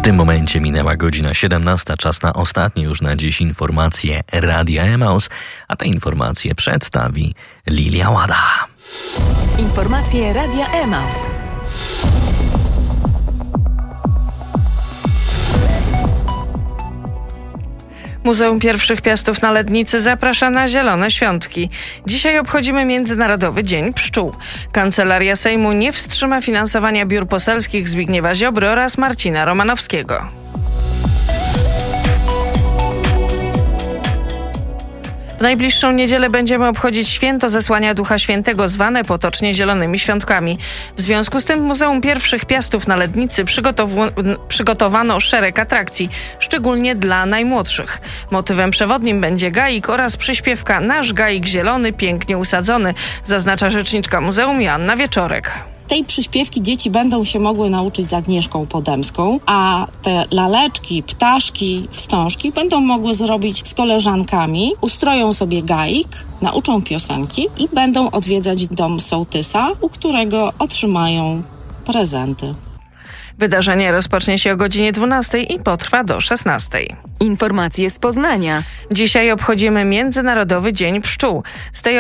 W tym momencie minęła godzina 17, czas na ostatnie już na dziś informacje Radia Emaus, a te informacje przedstawi Lilia Łada. Informacje Radia Emaus. Muzeum Pierwszych Piastów na Lednicy zaprasza na Zielone Świątki. Dzisiaj obchodzimy Międzynarodowy Dzień Pszczół. Kancelaria Sejmu nie wstrzyma finansowania biur poselskich Zbigniewa Ziobry oraz Marcina Romanowskiego. W najbliższą niedzielę będziemy obchodzić święto Zesłania Ducha Świętego, zwane potocznie Zielonymi Świątkami. W związku z tym w Muzeum Pierwszych Piastów na Lednicy przygotowano szereg atrakcji, szczególnie dla najmłodszych. Motywem przewodnim będzie gaik oraz przyśpiewka Nasz gaik zielony, pięknie usadzony, zaznacza rzeczniczka muzeum Joanna Wieczorek. Tej przyśpiewki dzieci będą się mogły nauczyć z Agnieszką Podemską, a te laleczki, ptaszki, wstążki będą mogły zrobić z koleżankami, ustroją sobie gaik, nauczą piosenki i będą odwiedzać dom sołtysa, u którego otrzymają prezenty. Wydarzenie rozpocznie się o godzinie 12 i potrwa do 16. Informacje z Poznania. Dzisiaj obchodzimy Międzynarodowy Dzień Pszczół. Z tej